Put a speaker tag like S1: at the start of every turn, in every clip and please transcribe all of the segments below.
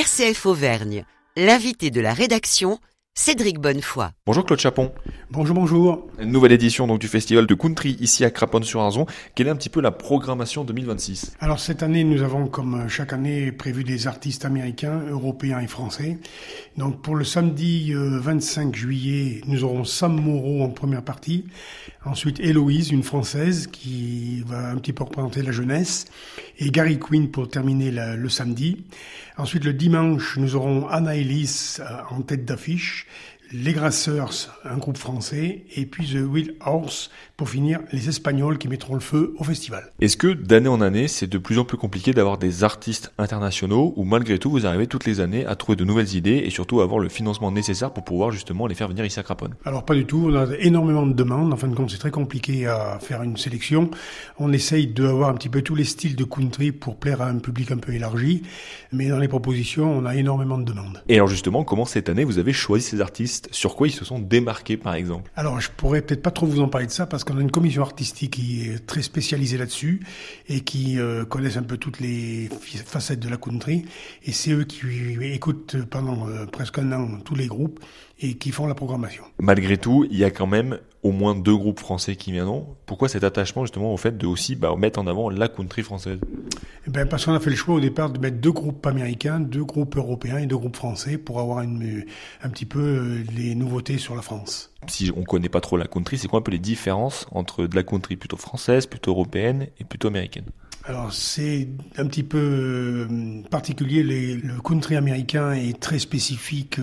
S1: RCF Auvergne, l'invité de la rédaction, Cédric Bonnefoy.
S2: Bonjour Claude Chapon.
S3: Bonjour.
S2: Une nouvelle édition donc du festival de country ici à Craponne-sur-Arzon. Quelle est un petit peu la programmation 2026 ?
S3: Alors cette année, nous avons comme chaque année prévu des artistes américains, européens et français. Donc pour le samedi 25 juillet, nous aurons Sam Moreau en première partie. Ensuite Héloïse, une française qui va un petit peu représenter la jeunesse. Et Gary Quinn pour terminer le samedi. Ensuite le dimanche, nous aurons Anna Ellis en tête d'affiche. Les Grasseurs, un groupe français, et puis The Wild Horse, pour finir, les Espagnols qui mettront le feu au festival.
S2: Est-ce que d'année en année, c'est de plus en plus compliqué d'avoir des artistes internationaux, ou malgré tout, vous arrivez toutes les années à trouver de nouvelles idées, et surtout à avoir le financement nécessaire pour pouvoir justement les faire venir ici à Craponne ?
S3: Alors pas du tout, on a énormément de demandes, en fin de compte c'est très compliqué à faire une sélection. On essaye d'avoir un petit peu tous les styles de country pour plaire à un public un peu élargi, mais dans les propositions, on a énormément de demandes.
S2: Et alors justement, comment cette année vous avez choisi ces artistes ? Sur quoi ils se sont démarqués par exemple ?
S3: Alors je pourrais peut-être pas trop vous en parler de ça parce qu'on a une commission artistique qui est très spécialisée là-dessus et qui connaissent un peu toutes les facettes de la country, et c'est eux qui écoutent pendant presque un an tous les groupes et qui font la programmation.
S2: Malgré tout, il y a quand même au moins 2 groupes français qui viendront. Pourquoi cet attachement justement au fait de aussi mettre en avant la country française ?
S3: Parce qu'on a fait le choix au départ de mettre 2 groupes américains, 2 groupes européens et 2 groupes français pour avoir un petit peu les nouveautés sur la France.
S2: Si on connaît pas trop la country, c'est quoi un peu les différences entre de la country plutôt française, plutôt européenne et plutôt américaine ?
S3: Alors c'est un petit peu particulier, le country américain est très spécifique,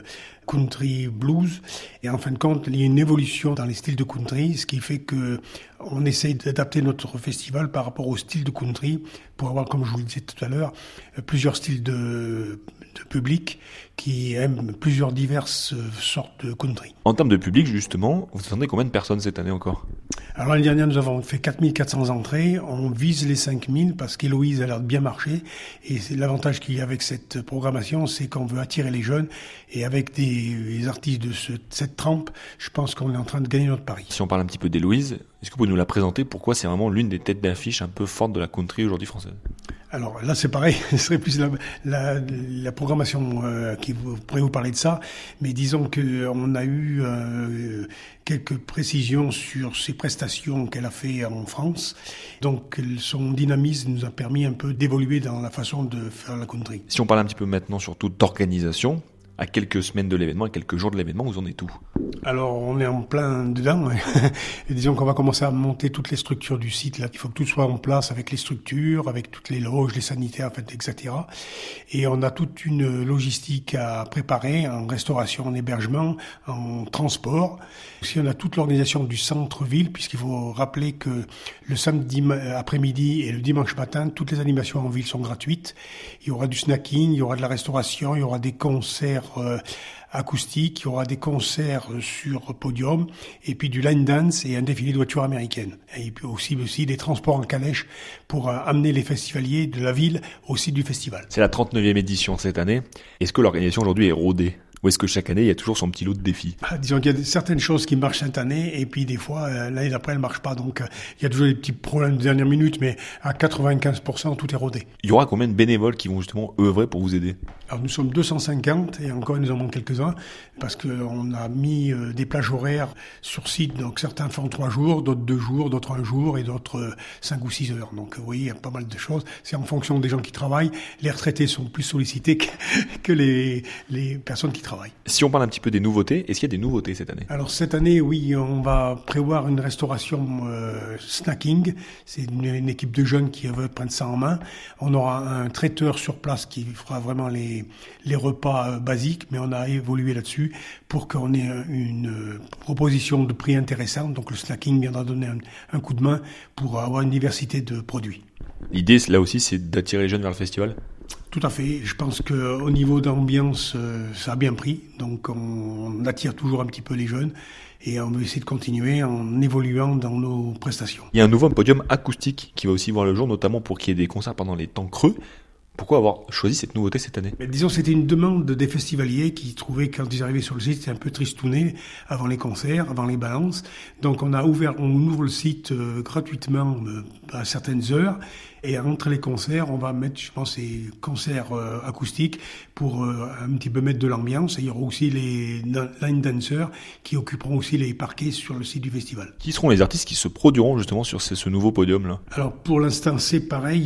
S3: country blues, et en fin de compte il y a une évolution dans les styles de country, ce qui fait que on essaye d'adapter notre festival par rapport au style de country pour avoir, comme je vous le disais tout à l'heure, plusieurs styles de public qui aiment plusieurs diverses sortes de country.
S2: En termes de public justement, vous attendez combien de personnes cette année encore ?
S3: Alors l'année dernière, nous avons fait 4400 entrées. On vise les 5000 parce qu'Héloïse a l'air de bien marcher. Et c'est l'avantage qu'il y a avec cette programmation, c'est qu'on veut attirer les jeunes. Et avec des artistes de cette trempe, je pense qu'on est en train de gagner notre pari.
S2: Si on parle un petit peu d'Héloïse, est-ce que vous pouvez nous la présenter ? Pourquoi c'est vraiment l'une des têtes d'affiche un peu fortes de la country aujourd'hui française ?
S3: Alors là, c'est pareil, ce serait plus la programmation qui pourrait vous parler de ça, mais disons qu'on a eu quelques précisions sur ses prestations qu'elle a fait en France. Donc son dynamisme nous a permis un peu d'évoluer dans la façon de faire la country.
S2: Si on parle un petit peu maintenant surtout d'organisation, à quelques semaines de l'événement, à quelques jours de l'événement, vous en êtes où ?
S3: Alors, on est en plein dedans. Et disons qu'on va commencer à monter toutes les structures du site. Là, il faut que tout soit en place avec les structures, avec toutes les loges, les sanitaires, en fait, etc. Et on a toute une logistique à préparer en restauration, en hébergement, en transport. Aussi, on a toute l'organisation du centre-ville, puisqu'il faut rappeler que le samedi après-midi et le dimanche matin, toutes les animations en ville sont gratuites. Il y aura du snacking, il y aura de la restauration, il y aura des concerts acoustique, il y aura des concerts sur podium, et puis du line dance et un défilé de voitures américaines. Et puis aussi des transports en calèche pour amener les festivaliers de la ville au site du festival.
S2: C'est la 39e édition cette année. Est-ce que l'organisation aujourd'hui est rodée ? Ou est-ce que chaque année, il y a toujours son petit lot de défis ?
S3: Disons qu'il y a certaines choses qui marchent cette année, et puis des fois, l'année d'après, elles ne marchent pas. Donc, il y a toujours des petits problèmes de dernière minute, mais à 95%, tout est rodé.
S2: Il y aura combien de bénévoles qui vont justement œuvrer pour vous aider ?
S3: Alors, nous sommes 250, et encore, il nous en manque quelques-uns, parce qu'on a mis des plages horaires sur site. Donc, certains font 3 jours, d'autres 2 jours, d'autres 1 jour, et d'autres 5 ou 6 heures. Donc, vous voyez, il y a pas mal de choses. C'est en fonction des gens qui travaillent. Les retraités sont plus sollicités que les personnes qui travaillent.
S2: Si on parle un petit peu des nouveautés, est-ce qu'il y a des nouveautés cette année ?
S3: Alors cette année, oui, on va prévoir une restauration snacking. C'est une équipe de jeunes qui veut prendre ça en main. On aura un traiteur sur place qui fera vraiment les repas basiques, mais on a évolué là-dessus pour qu'on ait une proposition de prix intéressante. Donc le snacking viendra donner un coup de main pour avoir une diversité de produits.
S2: L'idée, là aussi, c'est d'attirer les jeunes vers le festival ?
S3: Tout à fait. Je pense qu'au niveau d'ambiance, ça a bien pris. Donc on attire toujours un petit peu les jeunes et on veut essayer de continuer en évoluant dans nos prestations.
S2: Il y a un nouveau podium acoustique qui va aussi voir le jour, notamment pour qu'il y ait des concerts pendant les temps creux. Pourquoi avoir choisi cette nouveauté cette année ?
S3: Disons, c'était une demande des festivaliers qui trouvaient, quand ils arrivaient sur le site, c'était un peu tristouné avant les concerts, avant les balances. Donc on ouvre le site gratuitement à certaines heures. Et entre les concerts, on va mettre, je pense, des concerts acoustiques pour un petit peu mettre de l'ambiance. Et il y aura aussi les line dancers qui occuperont aussi les parquets sur le site du festival.
S2: Qui seront les artistes qui se produiront justement sur ce nouveau podium-là?
S3: Alors pour l'instant, c'est pareil.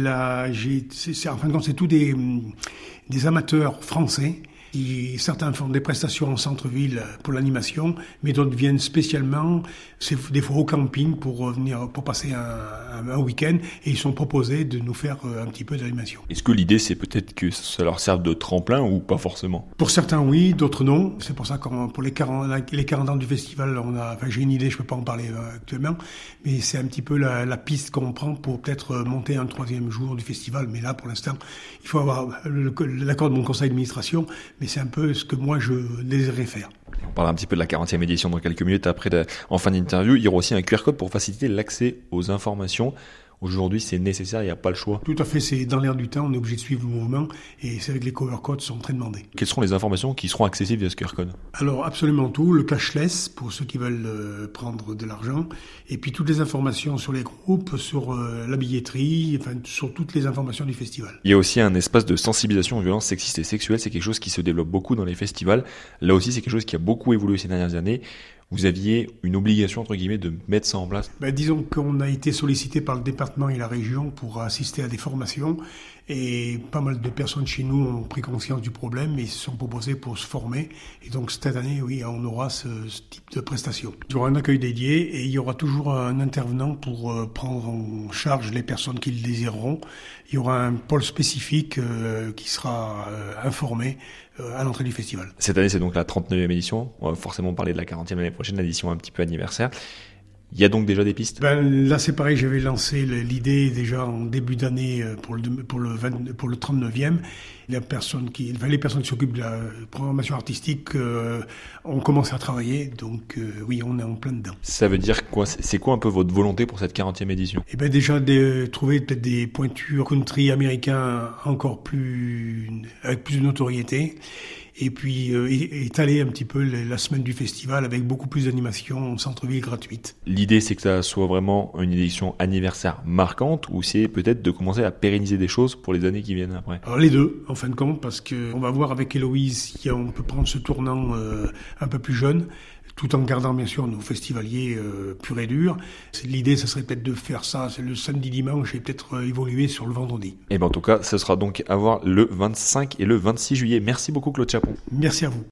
S3: En fin de compte, c'est tous des amateurs français. Certains font des prestations en centre-ville pour l'animation, mais d'autres viennent spécialement, des fois au camping pour passer un week-end, et ils sont proposés de nous faire un petit peu d'animation.
S2: Est-ce que l'idée c'est peut-être que ça leur serve de tremplin ou pas forcément?
S3: Pour certains oui, d'autres non. C'est pour ça que pour les 40 ans du festival, j'ai une idée, je peux pas en parler actuellement, mais c'est un petit peu la piste qu'on prend pour peut-être monter un 3e jour du festival. Mais là, pour l'instant, il faut avoir l'accord de mon conseil d'administration, mais c'est un peu ce que moi je désirais faire.
S2: On parle un petit peu de la 40e édition dans quelques minutes en fin d'interview. Il y aura aussi un QR code pour faciliter l'accès aux informations. Aujourd'hui, c'est nécessaire, il n'y a pas le choix.
S3: Tout à fait, c'est dans l'air du temps, on est obligé de suivre le mouvement et c'est vrai que les cover codes sont très demandés.
S2: Quelles seront les informations qui seront accessibles via ce QR code?
S3: Alors absolument tout, le cashless pour ceux qui veulent prendre de l'argent, et puis toutes les informations sur les groupes, sur la billetterie, enfin sur toutes les informations du festival.
S2: Il y a aussi un espace de sensibilisation aux violences sexistes et sexuelles, c'est quelque chose qui se développe beaucoup dans les festivals. Là aussi, c'est quelque chose qui a beaucoup évolué ces dernières années. Vous aviez une obligation, entre guillemets, de mettre ça en place?
S3: Disons qu'on a été sollicité par le département et la région pour assister à des formations, et pas mal de personnes chez nous ont pris conscience du problème et se sont proposées pour se former. Et donc cette année, oui, on aura ce type de prestation. Il y aura un accueil dédié et il y aura toujours un intervenant pour prendre en charge les personnes qui le désireront. Il y aura un pôle spécifique qui sera informé à l'entrée du festival.
S2: Cette année, c'est donc la 39e édition. On va forcément parler de la 40e l'année prochaine, l'édition un petit peu anniversaire. Il y a donc déjà des pistes?
S3: Là, c'est pareil, j'avais lancé l'idée déjà en début d'année pour le 39e. Les personnes qui s'occupent de la programmation artistique ont commencé à travailler, donc oui, on est en plein dedans.
S2: Ça veut dire quoi? C'est quoi un peu votre volonté pour cette 40e édition?
S3: Déjà de trouver peut-être des pointures country américains avec plus de notoriété. Et puis étaler un petit peu la semaine du festival avec beaucoup plus d'animations en centre-ville gratuite.
S2: L'idée, c'est que ça soit vraiment une édition anniversaire marquante, ou c'est peut-être de commencer à pérenniser des choses pour les années qui viennent après?
S3: Alors les deux, en fin de compte, parce que on va voir avec Héloïse si on peut prendre ce tournant un peu plus jeune, tout en gardant bien sûr nos festivaliers purs et durs. L'idée, ça serait peut-être de faire ça le samedi, dimanche, et peut-être évoluer sur le vendredi.
S2: Et en tout cas, ce sera donc à voir le 25 et le 26 juillet. Merci beaucoup Claude Chapon.
S3: Merci à vous.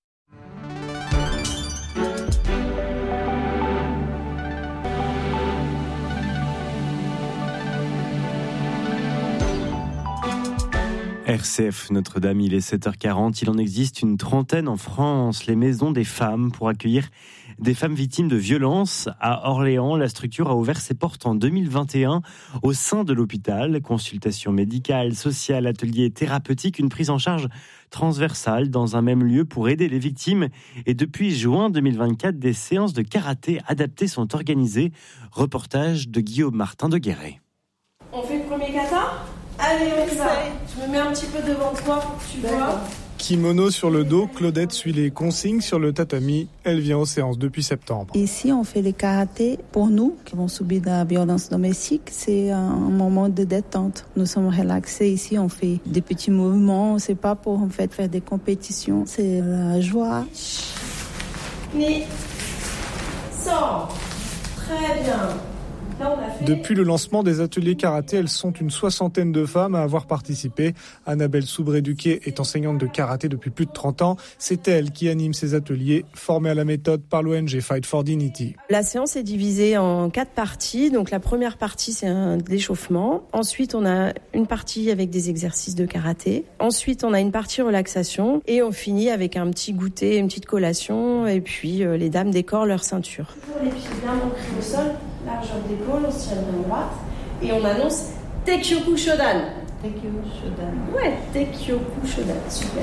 S4: RCF Notre-Dame, il est 7h40. Il en existe une trentaine en France, les maisons des femmes, pour accueillir des femmes victimes de violences. À Orléans, la structure a ouvert ses portes en 2021 au sein de l'hôpital. Consultation médicale, sociale, ateliers thérapeutiques, une prise en charge transversale dans un même lieu pour aider les victimes. Et depuis juin 2024, des séances de karaté adaptées sont organisées. Reportage de Guillaume Martin de Guéret.
S5: On fait le premier kata ? Allez, on y va. Je me mets un petit peu devant toi pour que tu vois.
S6: Kimono sur le dos, Claudette suit les consignes sur le tatami. Elle vient aux séances depuis septembre.
S7: Ici, on fait le karaté pour nous qui vont subir de la violence domestique. C'est un moment de détente. Nous sommes relaxés ici. On fait des petits mouvements. C'est pas pour en fait faire des compétitions. C'est la joie.
S5: Ni. Sors. Très bien.
S6: Depuis le lancement des ateliers karaté, elles sont une 60aine de femmes à avoir participé. Annabelle Soubré-Duquet est enseignante de karaté depuis plus de 30 ans. C'est elle qui anime ces ateliers, formée à la méthode par l'ONG Fight for Dignity.
S5: La séance est divisée en 4 parties. Donc la première partie, c'est un échauffement. Ensuite, on a une partie avec des exercices de karaté. Ensuite, on a une partie relaxation. Et on finit avec un petit goûter, une petite collation. Et puis, les dames décorent leur ceinture. Toujours les pieds bien ancrés au sol. Largeur d'épaule, on se tient bien droite et on annonce Tekyoku Shodan. Ouais, Tekyoku Shodan. Super.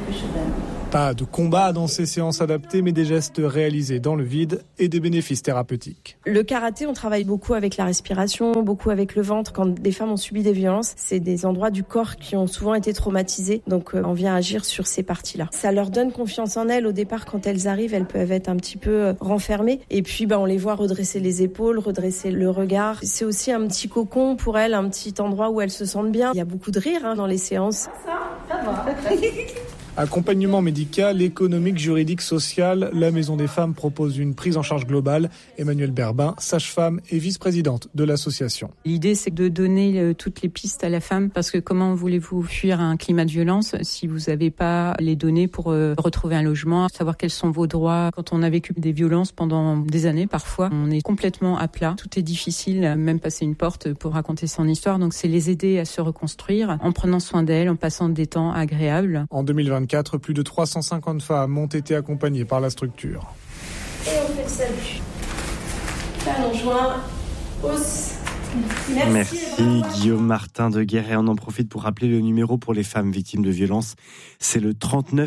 S6: Pas de combat dans ces séances adaptées, mais des gestes réalisés dans le vide et des bénéfices thérapeutiques.
S5: Le karaté, on travaille beaucoup avec la respiration, beaucoup avec le ventre. Quand des femmes ont subi des violences, c'est des endroits du corps qui ont souvent été traumatisés. Donc on vient agir sur ces parties-là. Ça leur donne confiance en elles. Au départ, quand elles arrivent, elles peuvent être un petit peu renfermées. Et puis on les voit redresser les épaules, redresser le regard. C'est aussi un petit cocon pour elles, un petit endroit où elles se sentent bien. Il y a beaucoup de rire dans les séances. Ça va.
S6: Accompagnement médical, économique, juridique, social, la Maison des Femmes propose une prise en charge globale. Emmanuelle Berbin, sage-femme et vice-présidente de l'association.
S8: L'idée, c'est de donner toutes les pistes à la femme, parce que comment voulez-vous fuir un climat de violence si vous n'avez pas les données pour retrouver un logement, savoir quels sont vos droits. Quand on a vécu des violences pendant des années, parfois, on est complètement à plat. Tout est difficile, même passer une porte pour raconter son histoire. Donc, c'est les aider à se reconstruire en prenant soin d'elles, en passant des temps agréables.
S6: En 2024, plus de 350 femmes ont été accompagnées par la structure.
S5: Et on fait le salut. Talons joints, hausse.
S4: Merci Guillaume Martin de Guéret. On en profite pour rappeler le numéro pour les femmes victimes de violences. C'est le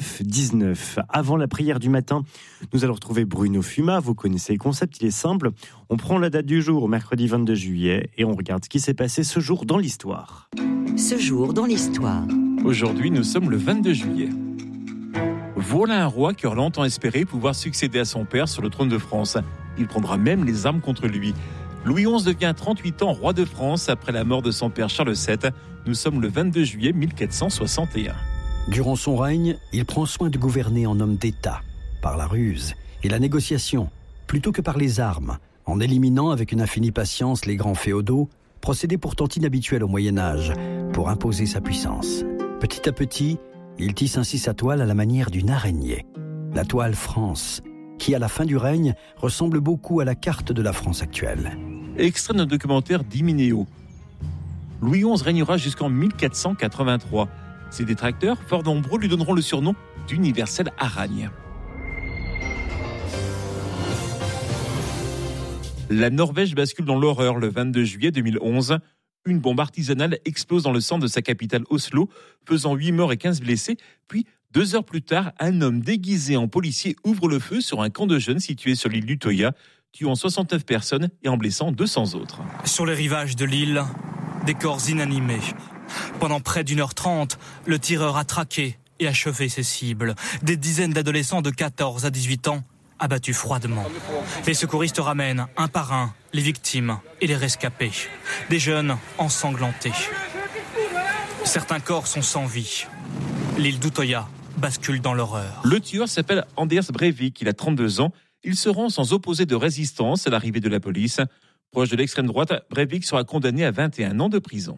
S4: 3919. Avant la prière du matin, nous allons retrouver Bruno Fuma. Vous connaissez le concept, il est simple. On prend la date du jour, mercredi 22 juillet, et on regarde ce qui s'est passé ce jour dans l'histoire.
S1: Ce jour dans l'histoire.
S9: Aujourd'hui, nous sommes le 22 juillet. Voilà un roi qui a longtemps espéré pouvoir succéder à son père sur le trône de France. Il prendra même les armes contre lui. Louis XI devient 38 ans roi de France après la mort de son père Charles VII. Nous sommes le 22 juillet 1461.
S10: Durant son règne, il prend soin de gouverner en homme d'État, par la ruse et la négociation, plutôt que par les armes, en éliminant avec une infinie patience les grands féodaux, procédé pourtant inhabituel au Moyen-Âge, pour imposer sa puissance. Petit à petit, il tisse ainsi sa toile à la manière d'une araignée. La toile France, qui à la fin du règne ressemble beaucoup à la carte de la France actuelle.
S9: Extrait d'un documentaire d'Imineo. Louis XI régnera jusqu'en 1483. Ses détracteurs, fort nombreux, lui donneront le surnom d'universel aragne. La Norvège bascule dans l'horreur le 22 juillet 2011. Une bombe artisanale explose dans le centre de sa capitale Oslo, faisant 8 morts et 15 blessés. Puis, 2 heures plus tard, un homme déguisé en policier ouvre le feu sur un camp de jeunes situé sur l'île d'Utøya, tuant 69 personnes et en blessant 200 autres.
S11: Sur les rivages de l'île, des corps inanimés. Pendant près d'1h30, le tireur a traqué et achevé ses cibles. Des dizaines d'adolescents de 14 à 18 ans abattus froidement. Les secouristes ramènent un par un les victimes et les rescapés. Des jeunes ensanglantés. Certains corps sont sans vie. L'île d'Utøya bascule dans l'horreur.
S9: Le tueur s'appelle Anders Breivik, il a 32 ans. Il se rend sans opposer de résistance à l'arrivée de la police. Proche de l'extrême droite, Breivik sera condamné à 21 ans de prison.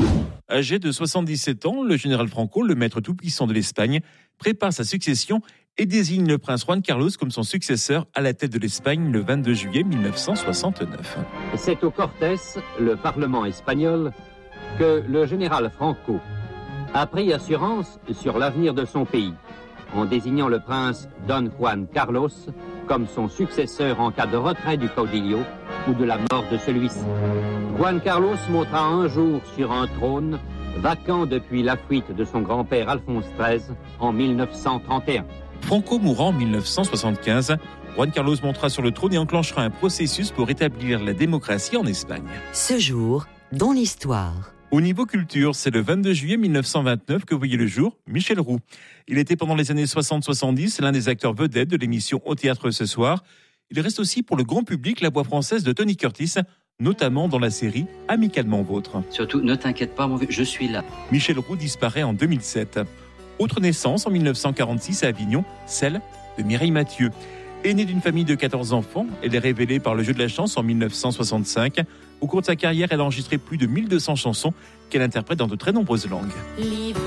S9: Âgé de 77 ans, le général Franco, le maître tout-puissant de l'Espagne, prépare sa succession et désigne le prince Juan Carlos comme son successeur à la tête de l'Espagne le 22 juillet 1969.
S12: C'est au Cortés, le Parlement espagnol, que le général Franco a pris assurance sur l'avenir de son pays, en désignant le prince Don Juan Carlos comme son successeur en cas de retrait du caudillo ou de la mort de celui-ci. Juan Carlos montera un jour sur un trône vacant depuis la fuite de son grand-père Alphonse XIII en 1931.
S9: Franco mourra en 1975. Juan Carlos montera sur le trône et enclenchera un processus pour rétablir la démocratie en Espagne.
S1: Ce jour dans l'histoire.
S9: Au niveau culture, c'est le 22 juillet 1929 que voyait le jour Michel Roux. Il était pendant les années 60-70 l'un des acteurs vedettes de l'émission Au Théâtre ce soir. Il reste aussi pour le grand public la voix française de Tony Curtis, notamment dans la série Amicalement Vôtre.
S13: Surtout, ne t'inquiète pas, mon vieux, je suis là.
S9: Michel Roux disparaît en 2007. Autre naissance en 1946 à Avignon, celle de Mireille Mathieu. Aînée d'une famille de 14 enfants, elle est révélée par le jeu de la chance en 1965. Au cours de sa carrière, elle a enregistré plus de 1200 chansons qu'elle interprète dans de très nombreuses langues.